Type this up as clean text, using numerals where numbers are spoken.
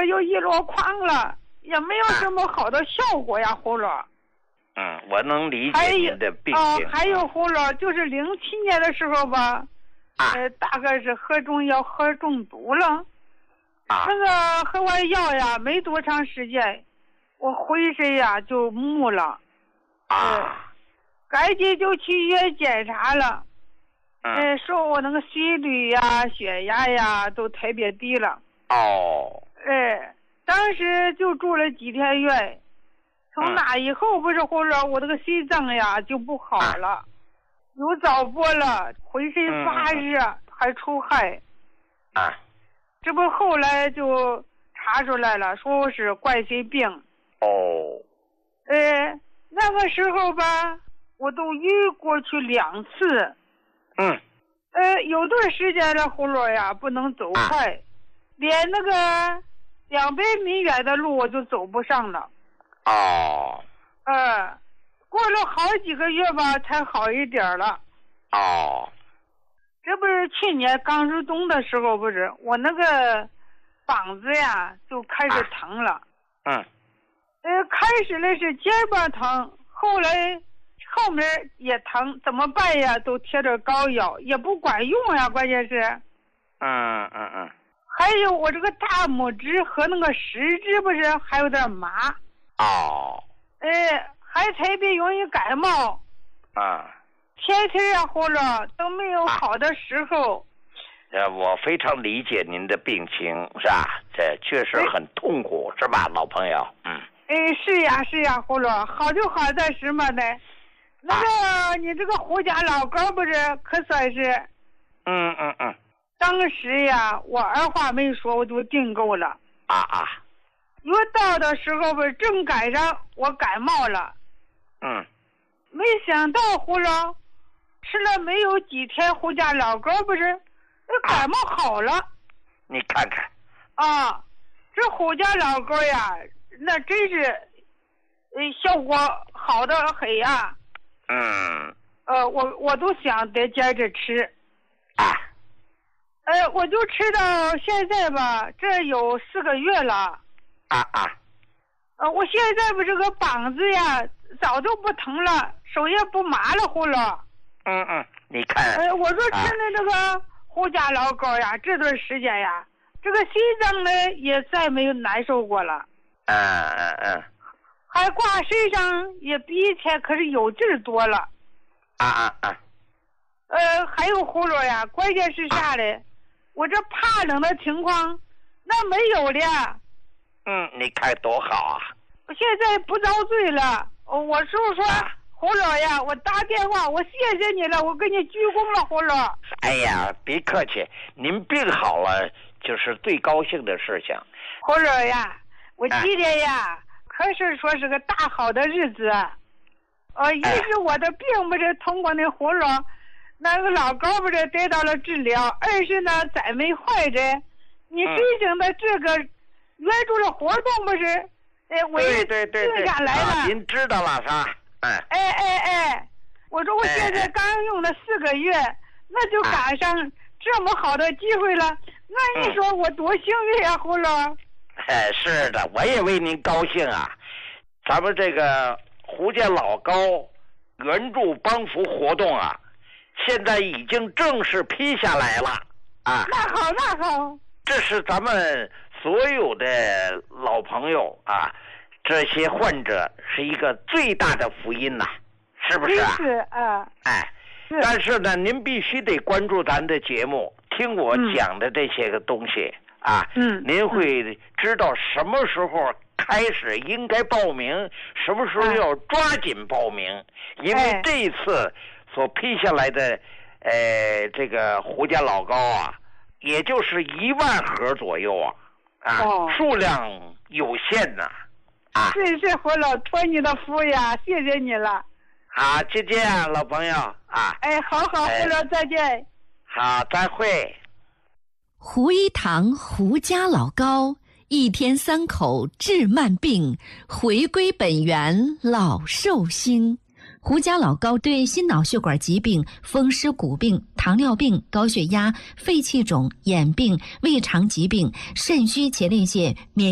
个又一箩筐了，也没有什么好的效果呀，胡萝。 我能理解您的病情。 还有胡萝，就是07年的时候吧，大概是喝中药喝中毒了。那个喝完药呀，没多长时间，我浑身呀就木了。赶紧就去医院检查了。说我那个心率呀、血压呀都特别低了。当时就住了几天院。从那以后不是胡萝，我这个心脏呀就不好了，有早搏了，浑身发热，还出汗。这不后来就查出来了，说我是冠心病。那个时候吧，我都晕过去2次。有段时间的胡萝呀，不能走快，连那个200米远的路我就走不上了。过了好几个月吧，才好一点了。这不是去年刚入冬的时候，不是我那个膀子呀就开始疼了。开始的是肩膀疼，后来后面也疼，怎么办呀？都贴着膏药，也不管用呀，关键是。还有我这个大拇指和那个食指不是还有点麻。还特别容易感冒。天天啊胡萝都没有好的时候。 我非常理解您的病情，是吧？这确实很痛苦，是吧，老朋友？ 是呀，胡萝，好就好在什么呢？那个你这个胡家老高不是可算是。当时呀，我二话没说，我就订购了。约到的时候不是正赶上我感冒了。没想到胡萝吃了没有几天，胡家老高不是感冒好了。 你看看。 这胡家老高呀，那真是效果好的很呀。我都想得接着吃。我就吃到现在吧，这有4个月了。我现在不这个膀子呀早就不疼了，手也不麻了，胡萝。 你看。 我说吃的这个胡家老高呀，这段时间呀，这个心脏呢也再没有难受过了。还挂身上也比以前可是有劲儿多了。还有胡萝呀，关键是啥嘞？我这怕冷的情况那没有了。 你看多好啊！ 我现在不遭罪了。我叔说胡萝呀，我打电话，我谢谢你了，我给你鞠躬了，胡萝。 哎呀，别客气，您病好了就是最高兴的事情。 胡萝呀，我今天呀，可是说是个大好的日子。一是我的病不是通过那胡萝那个老高不是得到了治疗，二是呢咱们患者你申请的这个援助的活动不是我定下来了。 您知道了是吧？ 我说我现在刚用了4个月，那就赶上这么好的机会了，那你说我多幸运呀，胡萝。 是的，我也为您高兴啊。咱们这个胡家老高援助帮扶活动啊，现在已经正式批下来了。 那好。 这是咱们所有的老朋友啊，这些患者是一个最大的福音呐，是不是啊？ 是但是呢，您必须得关注咱的节目，听我讲的这些个东西您会知道什么时候开始应该报名，什么时候要抓紧报名，因为这一次所批下来的这个胡家老高啊，也就是1万盒左右数量有限呐。 是胡萝，托你的福呀，谢谢你了。 好，再见啊，老朋友好，胡萝，再见。 好，再会。 胡一堂胡家老高1天3口治慢病，回归本源老寿星。胡家老高对心脑血管疾病、风湿骨病、糖尿病、高血压、肺气肿、眼病、胃肠疾病、肾虚前列腺免